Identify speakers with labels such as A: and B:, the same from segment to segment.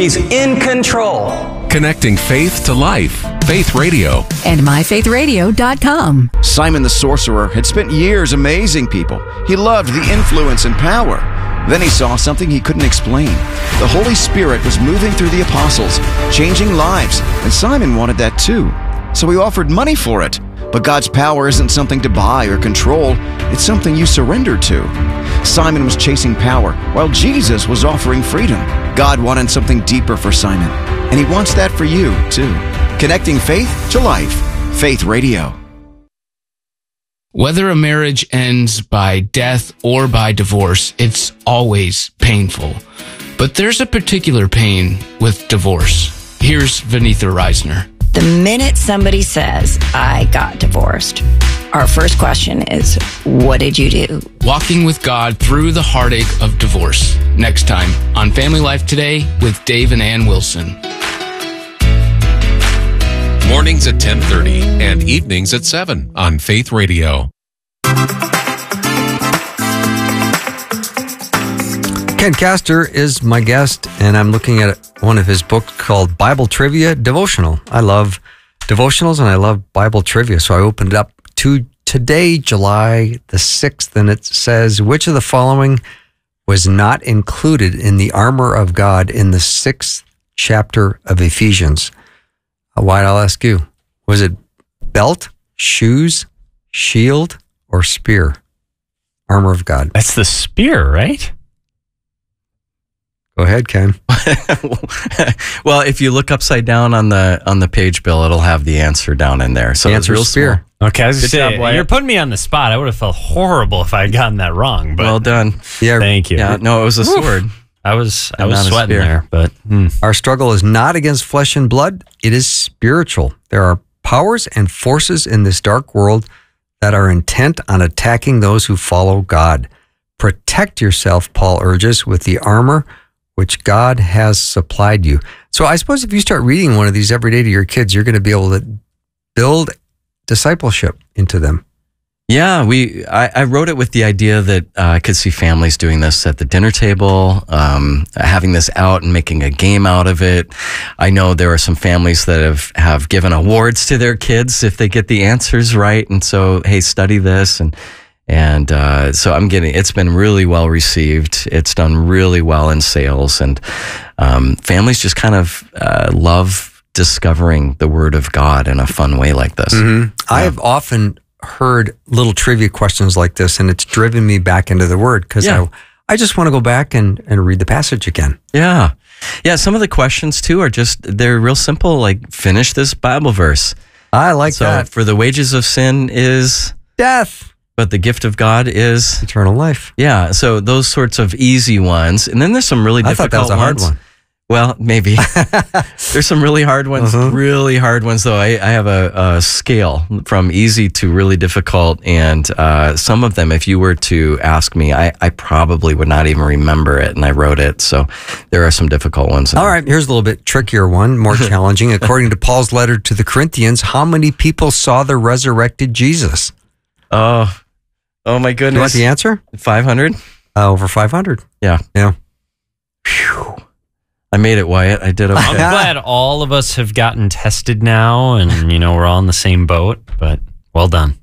A: He's in control.
B: Connecting faith to life. Faith Radio.
C: And myfaithradio.com.
D: Simon the sorcerer had spent years amazing people. He loved the influence and power. Then he saw something he couldn't explain. The Holy Spirit was moving through the apostles, changing lives, and Simon wanted that too. So he offered money for it. But God's power isn't something to buy or control. It's something you surrender to. Simon was chasing power, while Jesus was offering freedom. God wanted something deeper for Simon, and he wants that for you, too. Connecting faith to life. Faith Radio.
E: Whether a marriage ends by death or by divorce, it's always painful. But there's a particular pain with divorce. Here's Vanitha Reisner.
F: The minute somebody says, I got divorced, our first question is, what did you do?
E: Walking with God through the heartache of divorce. Next time on Family Life Today with Dave and Ann Wilson.
B: Mornings at 10:30 and evenings at 7 on Faith Radio.
G: Ken Castor is my guest, and I'm looking at one of his books called Bible Trivia Devotional. I love devotionals and I love Bible trivia, so I opened it up to today, July the 6th, and it says, which of the following was not included in the armor of God in the 6th chapter of Ephesians? Wyatt, I'll ask you. Was it belt, shoes, shield, or spear? Armor of God.
H: That's the spear, right?
G: Go ahead, Ken.
I: Well, if you look upside down on the page, Bill, it'll have the answer down in there. So
G: the answer is spear.
I: Small.
H: Okay, I was just saying, you're putting me on the spot. I would have felt horrible if I had gotten that wrong. But
I: well done.
G: Yeah,
H: thank you.
I: Yeah, no, it was a sword.
H: I was sweating there, but
G: Our struggle is not against flesh and blood. It is spiritual. There are powers and forces in this dark world that are intent on attacking those who follow God. Protect yourself, Paul urges, with the armor which God has supplied you. So I suppose if you start reading one of these every day to your kids, you're going to be able to build discipleship into them.
I: Yeah, I wrote it with the idea that I could see families doing this at the dinner table, having this out and making a game out of it. I know there are some families that have given awards to their kids if they get the answers right. And so, hey, study this. And so it's been really well received. It's done really well in sales. And families just kind of love discovering the Word of God in a fun way like this.
G: Mm-hmm.
I: Yeah.
G: I have often heard little trivia questions like this, and it's driven me back into the Word because I just want to go back and read the passage again.
I: Yeah. Yeah, some of the questions, too, they're real simple, like finish this Bible verse.
G: I like that.
I: For the wages of sin is
G: death,
I: but the gift of God is
G: eternal life.
I: Yeah, so those sorts of easy ones. And then there's some really difficult ones.
G: I thought that was a hard one.
I: Well, maybe. There's some really hard ones, really hard ones, though. I have a scale from easy to really difficult, and some of them, if you were to ask me, I probably would not even remember it, and I wrote it, so there are some difficult ones.
G: All right, here's a little bit trickier one, more challenging. According to Paul's letter to the Corinthians, how many people saw the resurrected Jesus?
I: Oh my goodness.
G: You want the answer?
I: 500?
G: Over 500.
I: Yeah.
G: Phew.
I: I made it, Wyatt. I did okay.
H: I'm glad all of us have gotten tested now, and we're all in the same boat. But well done.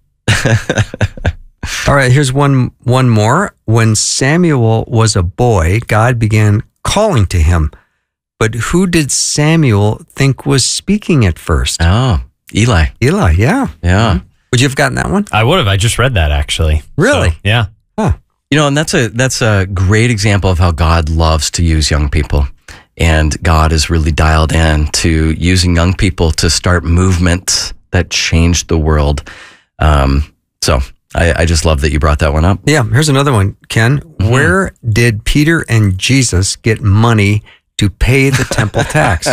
G: All right, here's one more. When Samuel was a boy, God began calling to him. But who did Samuel think was speaking at first?
I: Oh, Eli.
G: Eli, yeah.
I: Yeah.
G: Would you have gotten that one?
H: I would have. I just read that, actually.
G: Really?
H: So, yeah.
G: Huh.
I: And that's a great example of how God loves to use young people. And God is really dialed in to using young people to start movements that change the world. So I just love that you brought that one up.
G: Yeah, here's another one, Ken. Mm-hmm. Where did Peter and Jesus get money to pay the temple tax?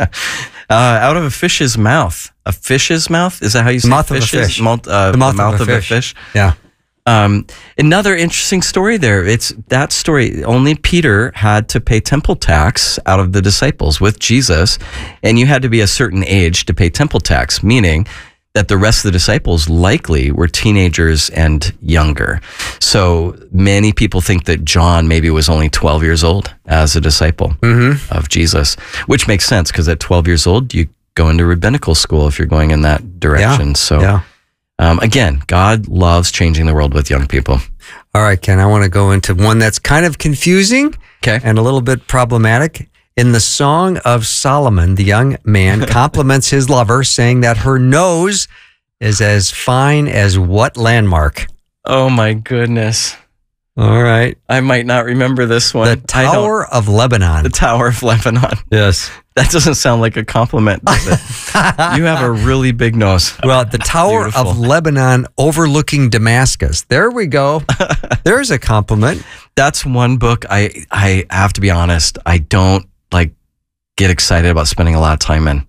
I: Out of a fish's mouth. A fish's mouth? Is that how you say
G: mouth
I: fishes?
G: Of a fish. The mouth of a fish. Yeah.
I: Another interesting story there. It's that story. Only Peter had to pay temple tax out of the disciples with Jesus, and you had to be a certain age to pay temple tax, meaning that the rest of the disciples likely were teenagers and younger. So many people think that John maybe was only 12 years old as a disciple of Jesus, which makes sense because at 12 years old, you go into rabbinical school if you're going in that direction. Again, God loves changing the world with young people.
G: All right, Ken, I want to go into one that's kind of confusing and a little bit problematic. In the Song of Solomon, the young man compliments his lover, saying that her nose is as fine as what landmark?
I: Oh, my goodness.
G: All right.
I: I might not remember this one.
G: The Tower of Lebanon.
I: The Tower of Lebanon.
G: Yes.
I: That doesn't sound like a compliment, does it? You have a really big nose.
G: Well, the Tower of Lebanon overlooking Damascus. There we go. There's a compliment.
I: That's one book I have to be honest, I don't get excited about spending a lot of time in.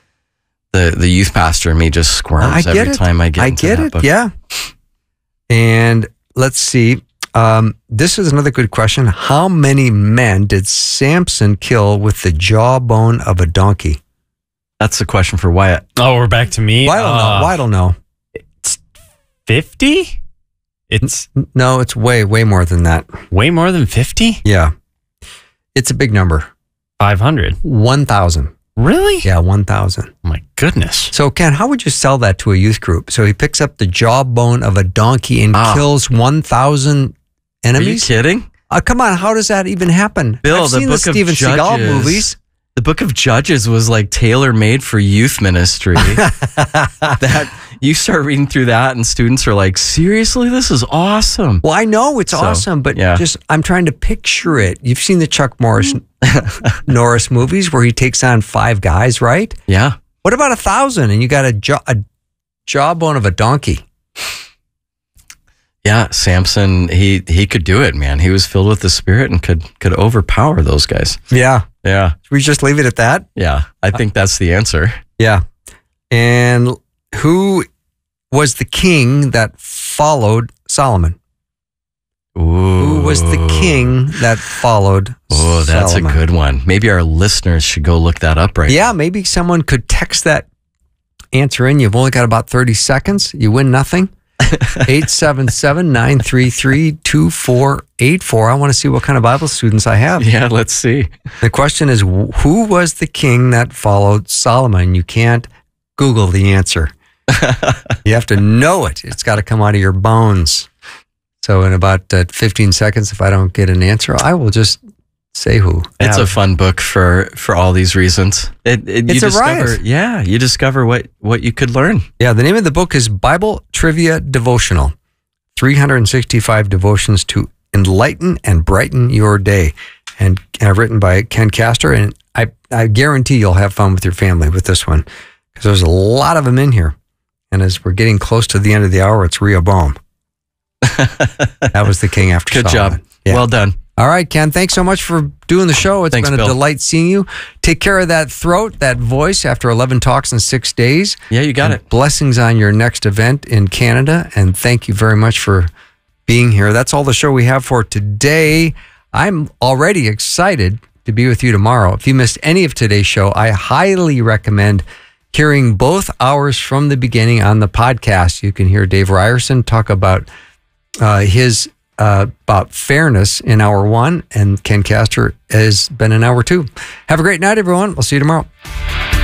I: The youth pastor in me just squirms every time I get into that book.
G: Yeah. And let's see. This is another good question. How many men did Samson kill with the jawbone of a donkey?
I: That's the question for Wyatt.
H: Oh, we're back to me?
G: I don't know.
H: It's 50?
G: No, it's way more than that.
H: Way more than 50?
G: Yeah. It's a big number.
H: 500.
G: 1,000.
H: Really?
G: Yeah, 1,000.
H: Oh my goodness.
G: So, Ken, how would you sell that to a youth group? So he picks up the jawbone of a donkey and kills 1,000 enemies?
I: Are you kidding?
G: Come on, how does that even happen?
I: Bill,
G: I've seen the Steven Seagal movies.
I: The Book of Judges was tailor-made for youth ministry. That you start reading through that and students are like, seriously, this is awesome.
G: Well, I know it's awesome, but I'm trying to picture it. You've seen the Chuck Norris movies where he takes on 5 guys, right?
I: Yeah.
G: What about 1,000 and you got a jawbone of a donkey?
I: Yeah, Samson, he could do it, man. He was filled with the Spirit and could overpower those guys.
G: Yeah.
I: Yeah.
G: Should we just leave it at that?
I: Yeah, I think that's the answer.
G: Yeah. And who was the king that followed Solomon?
I: Ooh.
G: Who was the king that followed
I: Solomon? Oh, that's
G: Solomon?
I: A good one. Maybe our listeners should go look that up right now.
G: Yeah, maybe someone could text that answer in. You've only got about 30 seconds. You win nothing. 877-933-2484. I want to see what kind of Bible students I have.
I: Yeah, let's see.
G: The question is, who was the king that followed Solomon? You can't Google the answer. You have to know it. It's got to come out of your bones. So in about 15 seconds, if I don't get an answer, I will just say who.
I: It's a fun book for all these reasons.
G: It's a riot.
I: Yeah, you discover what you could learn.
G: Yeah, the name of the book is Bible Trivia Devotional. 365 devotions to enlighten and brighten your day. And written by Ken Castor. And I guarantee you'll have fun with your family with this one. Because there's a lot of them in here. And as we're getting close to the end of the hour, it's Rehoboam. That was the king after
I: Good
G: Solomon.
I: job.
G: Yeah.
I: Well done.
G: All right, Ken, thanks so much for doing the show. It's
I: Thanks,
G: been a
I: Bill.
G: delight seeing you. Take care of that throat, that voice after 11 talks in 6 days.
I: Yeah, you got it.
G: Blessings on your next event in Canada. And thank you very much for being here. That's all the show we have for today. I'm already excited to be with you tomorrow. If you missed any of today's show, I highly recommend hearing both hours from the beginning on the podcast. You can hear Dave Ryerson talk about about fairness in hour 1, and Ken Castor has been in hour 2. Have a great night, everyone. We'll see you tomorrow.